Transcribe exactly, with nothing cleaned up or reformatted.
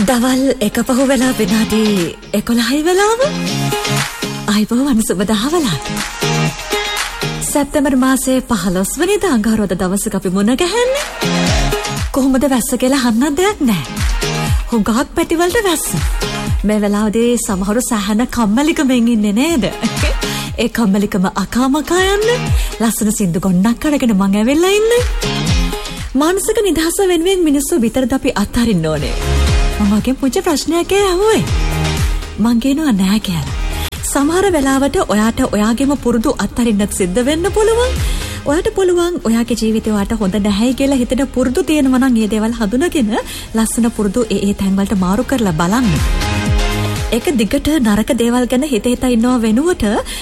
දවල් එක පහු වෙලා විනාඩි එකොළහයි වෙලාව. අයිබෝවන් සුබ දහවලා. සැප්තැම්බර් මාසයේ පහළොස් වෙනිදා අඟහරුවාදා දවසක අපි මුණ ගැහෙන්නේ. කොහොමද වැස්ස කියලා අහන්න දෙයක් නැහැ. හුඟක් පැතිවලට වැස්ස. මේ වෙලාවදී සමහරු සහන කම්මැලිකමෙන් ඉන්නේ නේද? ඒ කම්මැලිකම අකාමකා යන්න ලස්සන සින්දු ගොන්නක් අරගෙන මං ඇවිල්ලා ඉන්නේ. මානසික නිදහස වෙනුවෙන් මිනිස්සු විතරද අපි අත්හරින්න ඕනේ? මමගේ පුංචි ප්‍රශ්නයක් ඇහුවේ. මං කියනවා නෑ කියලා. සමහර වෙලාවට ඔයාට ඔයාගේම පුරුදු අත්හරින්නත් සිද්ධ වෙන්න පුළුවන්. ඔයාට පුළුවන් ඔයාගේ ජීවිතේ ඔයාට හොඳ නැහැයි කියලා හිතෙන පුරුදු තියෙනවා නම් මේ දේවල් හඳුනගෙන ලස්සන පුරුදු ඒ ඒ තැන් වලට මාරු කරලා බලන්න. ඒක දිගට නරක දේවල් ගැන හිත හිතා ඉන්නව වෙනුවට